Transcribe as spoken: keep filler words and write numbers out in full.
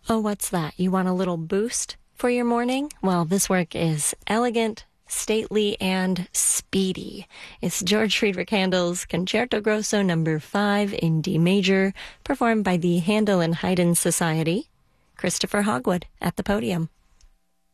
Oh, what's that? You want a little boost for your morning? Well, this work is elegant, stately, and speedy. It's George Friedrich Handel's Concerto Grosso number five in D major, performed by the Handel and Haydn Society. Christopher Hogwood at the podium.